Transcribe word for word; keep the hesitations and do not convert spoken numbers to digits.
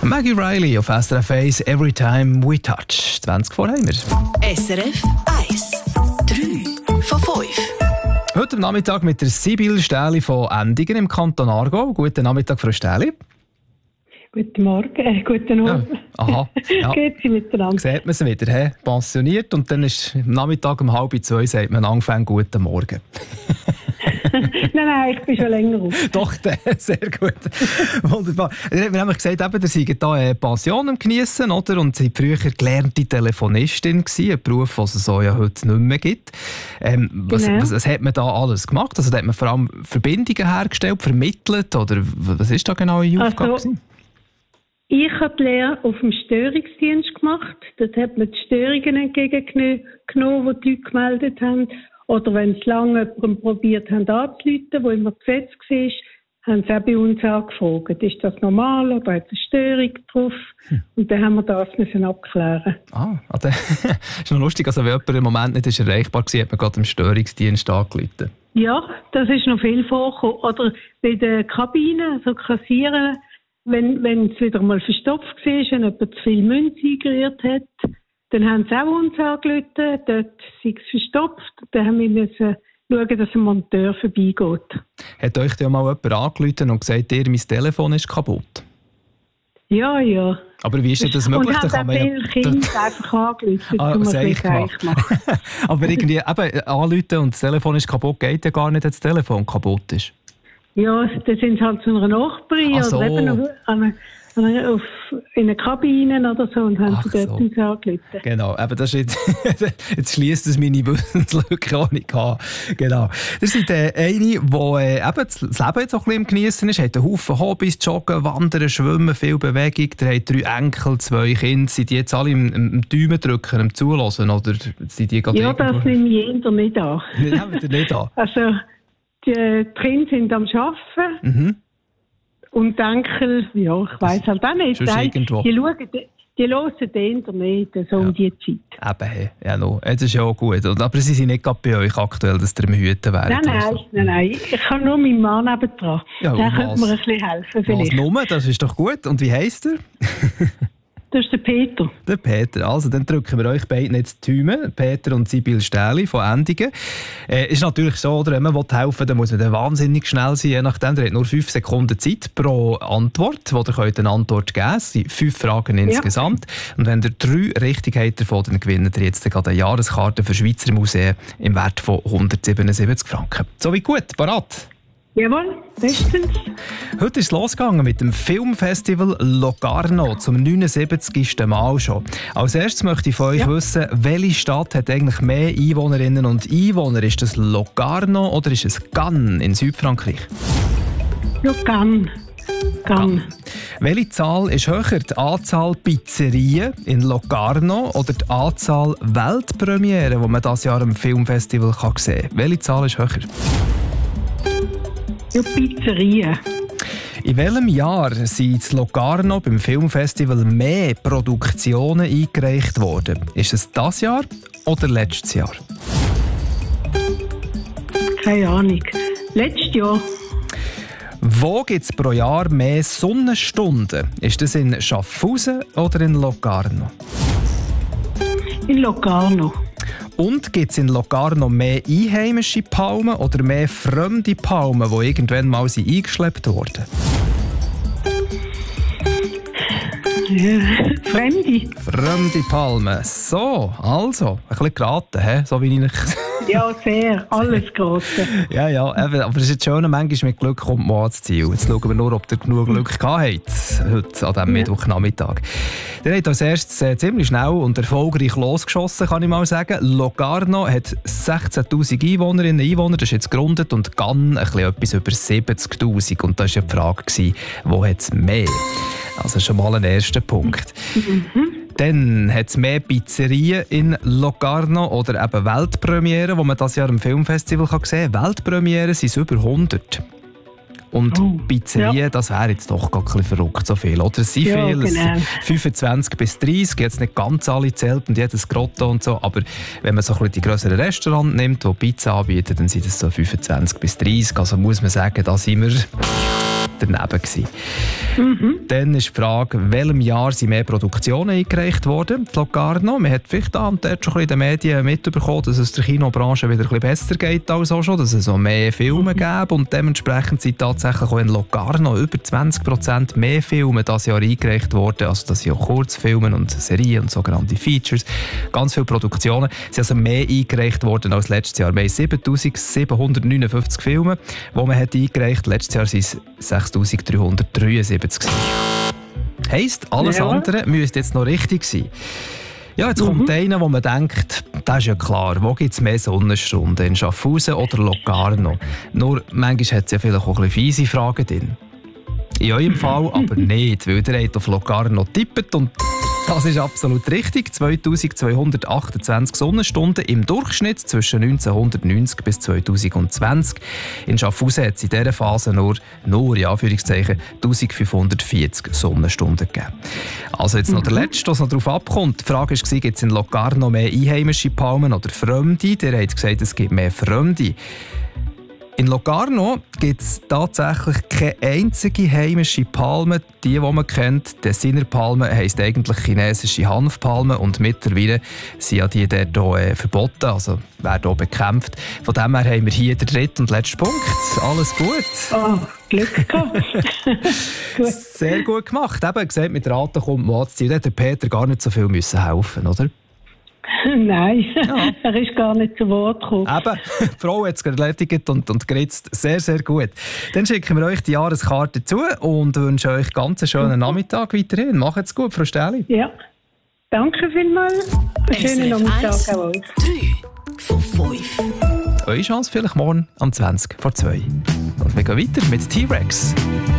Maggie Riley auf S R F eins, Every Time We Touch. zwanzig vor haben wir. S R F eins, drei von fünf. Heute am Nachmittag mit der Sibyl Stähli von Endigen im Kanton Aargau. Guten Nachmittag, Frau Stähli. Guten Morgen, äh, guten Abend. Ja. Aha. Ja. Geht sie miteinander? Sieht man sie wieder, he? Pensioniert und dann ist am Nachmittag um halb zwei sagt man angefangen guten Morgen. nein, nein, ich bin schon länger auf. Doch, sehr gut. Wunderbar. Wir haben nämlich gesagt, eben, ihr seid hier eine Pension am Geniessen, oder? Und sie war früher gelernte Telefonistin gewesen, ein Beruf, den es so ja heute nicht mehr gibt. Ähm, was, Genau. was, was hat man da alles gemacht? Also, da hat man vor allem Verbindungen hergestellt, vermittelt, oder was ist da genau Ihre Aufgabe? Also, gewesen? Ich habe die Lehre auf dem Störungsdienst gemacht. Dort hat man die Störungen entgegengenommen, die die Leute gemeldet haben. Oder wenn sie lange jemanden probiert haben anzurufen, wo immer besetzt war, haben sie auch bei uns angefragt. Ist das normal oder hat es eine Störung drauf? Hm. Und dann haben wir das müssen abklären. Ah, das ist noch lustig. Also, wenn jemand im Moment nicht ist erreichbar war, hat man gerade im Störungsdienst angerufen. Ja, das ist noch viel vorgekommen. Oder bei der Kabine, also Kassieren, wenn, wenn es wieder mal verstopft war, wenn jemand zu viel Münze eingerührt hat, dann haben sie auch uns angerufen, dort sei es verstopft. Dann haben wir müssen schauen, dass ein Monteur vorbeigeht. Hat euch ja mal jemand angerufen und gesagt, ihr, mein Telefon ist kaputt? Ja, ja. Aber wie ist denn das möglich? Und haben auch viele ja Kinder einfach angerufen, ah, um es ich gleich zu machen. Aber irgendwie eben, anrufen und das Telefon ist kaputt, geht ja gar nicht, wenn das Telefon kaputt ist. Ja, dann sind sie halt zu einer Nachbarin Ach so. oder eben auf, an eine, auf, in einer Kabine oder so und haben Ach sie dort so. uns angerufen. Genau, aber das ist jetzt, jetzt schliesst es meine Wissenslücke, die ich hatte. Genau. Ihr seid äh, eine, die äh, eben das Leben jetzt auch ein bisschen im Geniessen ist, hat einen Haufen Hobbys, Joggen, Wandern, Schwimmen, viel Bewegung. Ihr habt drei Enkel, zwei Kinder. Sind die jetzt alle im, im Daumen drücken, im Zuhören? Oder sind die gerade Ja, irgendwo? das nehme ich eher nicht an. Nehmen wir nicht an. Also, die, die Kinder sind am Arbeiten. Mhm. Und die Enkel, ja, ich weiss halt auch nicht. Sonst Die, irgendwo. die, schauen, die, die hören den Internet so um die Zeit. Eben, hey. Ja, no. Das ist ja auch gut. Und- Aber sie sind nicht gerade bei euch aktuell, dass ihr im Hüten wärt. Nein, nein, also. nein, nein. Ich habe nur meinen Mann nebendran. Ja, Der und könnte was? mir ein bisschen helfen Was vielleicht. Nummer, das ist doch gut. Und wie heisst er? Das ist der Peter. Der Peter. Also, dann drücken wir euch beiden jetzt die Daumen. Peter und Sibyl Stähli von Endigen. Äh, ist natürlich so, oder, wenn man helfen will, dann muss man dann wahnsinnig schnell sein. Je nachdem, ihr habt nur fünf Sekunden Zeit pro Antwort, wo ihr könnt eine Antwort geben könnt. Es sind fünf Fragen insgesamt. Und wenn ihr drei richtig habt davon, dann gewinnt ihr jetzt gerade eine Jahreskarte für Schweizer Museen im Wert von hundertsiebenundsiebzig Franken. So wie gut, parat? Jawohl, bestens. Heute ist es losgegangen mit dem Filmfestival Locarno zum neunundsiebzigsten Mal schon. Als erstes möchte ich von euch Ja. wissen, welche Stadt hat eigentlich mehr Einwohnerinnen und Einwohner? Ist das Locarno oder ist es Cannes in Südfrankreich? Ja, Cannes. Cannes. Welche Zahl ist höher? Die Anzahl Pizzerien in Locarno oder die Anzahl Weltpremieren, die man dieses Jahr am Filmfestival kann sehen kann? Welche Zahl ist höher? Ja, Pizzerien. In welchem Jahr sind in Locarno beim Filmfestival mehr Produktionen eingereicht worden? Ist es das Jahr oder letztes Jahr? Keine Ahnung. Letztes Jahr. Wo gibt es pro Jahr mehr Sonnenstunden? Ist das in Schaffhausen oder in Locarno? In Locarno. Und gibt es in Locarno mehr einheimische Palmen oder mehr fremde Palmen, die irgendwann mal sind eingeschleppt wurden? Ja, Fremde. Fremde Palmen. So, also, ein bisschen geraten, he? So wie ich... Ja, sehr. Alles Grosse. Ja, ja, eben, aber es ist jetzt schön, manchmal mit Glück kommt man ans Ziel. Jetzt schauen wir nur, ob ihr genug Glück gehabt habt, heute an diesem Mittwochnachmittag. Ihr habt als erstes äh, ziemlich schnell und erfolgreich losgeschossen, kann ich mal sagen. Locarno hat sechzehntausend Einwohnerinnen und Einwohner, das ist jetzt gerundet, und Cannes ein bisschen etwas über siebzigtausend. Und da war ja die Frage, gewesen, wo hat es mehr? Also schon mal ein erster Punkt. Mhm. Dann hat es mehr Pizzerien in Locarno oder eben Weltpremieren, die man dieses Jahr am Filmfestival kann sehen kann. Weltpremieren sind es über hundert. Und Oh, Pizzerien, ja. das wäre jetzt doch gerade ein bisschen verrückt, so viel. Oder es sind Ja, viele, es genau. sind fünfundzwanzig bis dreißig, jetzt nicht ganz alle zählt und jedes Grotto und so, aber wenn man so ein bisschen die grösseren Restaurants nimmt, die Pizza anbieten, dann sind es so fünfundzwanzig bis dreißig. Also muss man sagen, da sind wir daneben gewesen. Mhm. Dann ist die Frage, in welchem Jahr sind mehr Produktionen eingereicht worden? Die Locarno, man hat vielleicht da und dort schon in den Medien mitbekommen, dass es der Kinobranche wieder ein bisschen besser geht als auch schon, dass es so mehr Filme mhm. gäbe und dementsprechend sind tatsächlich auch in Locarno über zwanzig Prozent mehr Filme dieses Jahr eingereicht worden, also das sind auch Kurzfilme und Serien und sogenannte Features. Ganz viele Produktionen sind also mehr eingereicht worden als letztes Jahr. Wir haben siebentausendsiebenhundertneunundfünfzig Filme, die man hat eingereicht. Letztes Jahr waren es sechstausenddreihundertdreiundsiebzig. Heisst, alles ja. andere müsste jetzt noch richtig sein. Ja, jetzt mhm. kommt einer, wo man denkt, das ist ja klar, wo gibt es mehr Sonnenstunden, in Schaffhausen oder Locarno? Nur, manchmal hat es ja vielleicht auch ein bisschen fiese Fragen drin. In eurem Fall aber nicht, weil ihr habt auf Locarno tippt und das ist absolut richtig. zweitausendzweihundertachtundzwanzig Sonnenstunden im Durchschnitt zwischen neunzehnhundertneunzig bis zweitausendzwanzig. In Schaffhausen hat es in dieser Phase nur, nur in Anführungszeichen, eintausendfünfhundertvierzig Sonnenstunden gegeben. Also jetzt noch der Letzte, was noch darauf abkommt. Die Frage war, gibt es in Locarno mehr einheimische Palmen oder Fremde? Ihr habt gesagt, es gibt mehr Fremde. In Locarno gibt es tatsächlich keine einzige heimische Palme. Die, die man kennt, Tessiner Palme, heisst eigentlich chinesische Hanfpalme und mittlerweile sind ja die dort auch, äh, verboten, also werden auch bekämpft. Von dem her haben wir hier den dritten und letzten Punkt. Alles gut. Oh, Glück gehabt. Gut. Sehr gut gemacht. Eben gesagt, mit Raten kommt man zu. Da hat der Peter gar nicht so viel müssen helfen, oder? Nein, ja. Er ist gar nicht zu Wort gekommen. Eben, die Frau hat es erledigt und, und geritzt. Sehr, sehr gut. Dann schicken wir euch die Jahreskarte zu und wünschen euch ganz einen schönen Nachmittag weiterhin. Macht's gut, Frau Stähli. Ja, danke vielmals. Einen schönen Nachmittag auch euch. drei von fünf. Eure Chance vielleicht morgen am zwanzig vor zwei. Und wir gehen weiter mit T-Rex.